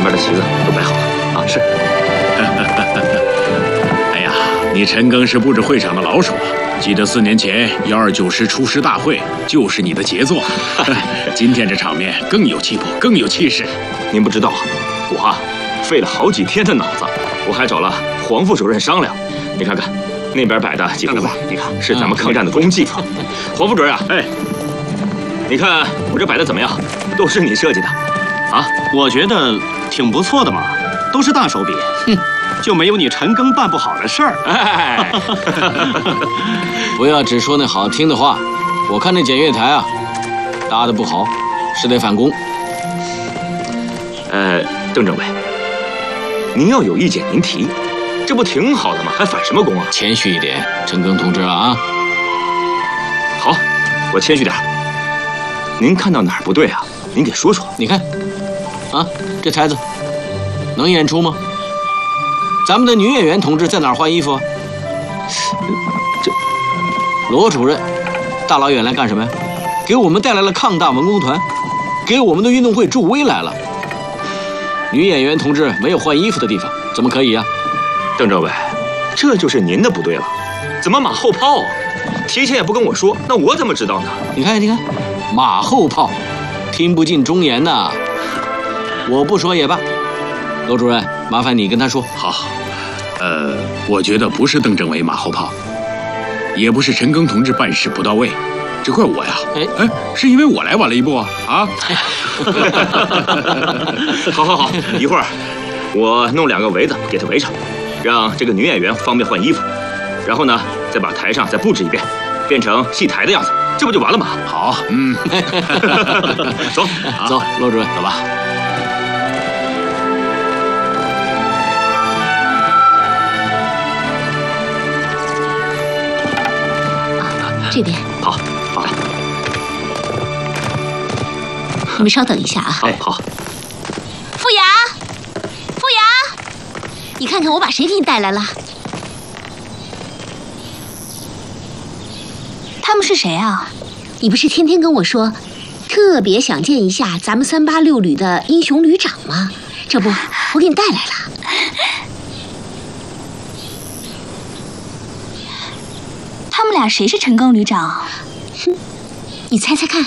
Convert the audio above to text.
边的旗子都摆好了啊。是。 哎呀，你陈庚是布置会场的老手啊！记得4年前129师出师大会就是你的杰作。今天这场面更有气魄，更有气势。 您不知道啊，我费了好几天的脑子，我还找了黄副主任商量。你看看，那边摆的几幅画，你看是咱们抗战的功绩。黄副主任啊，哎，你看我这摆的怎么样？都是你设计的，啊？ 我觉得挺不错的嘛，都是大手笔。就没有你陈庚办不好的事儿。 哎， 不要只说那好听的话，我看那检阅台啊，搭的不好，是得返工。 邓政委，您要有意见您提，这不挺好的吗？还返什么工啊？ 谦虚一点，陈庚同志啊。 好，我谦虚点。您看到哪儿不对啊？您给说说。 你看，啊，这台子能演出吗？咱们的女演员同志在哪儿换衣服？这罗主任大老远来干什么呀？给我们带来了抗大文工团，给我们的运动会助威来了。女演员同志没有换衣服的地方，怎么可以啊？ 邓政委，这就是您的不对了，怎么马后炮啊？提前也不跟我说，那我怎么知道呢？ 你看，你看，马后炮，听不进忠言呐。我不说也罢。罗主任，麻烦你跟他说。 好，我觉得不是邓政委马后炮，也不是陈庚同志办事不到位，这怪我呀。哎，是因为我来晚了一步啊！啊！ 好，一会儿我弄2个围子给他围上，让这个女演员方便换衣服，然后呢，再把台上再布置一遍，变成戏台的样子，这不就完了吗？ 好， 走， 走，罗主任， 走吧。 这边好， 你们稍等一下啊。 哎，好。 傅雅，你看看我把谁给你带来了？他们是谁啊？你不是天天跟我说，特别想见一下咱们386旅的英雄旅长吗？这不，我给你带来了。 他们俩谁是陈庚旅长？ 你猜猜看。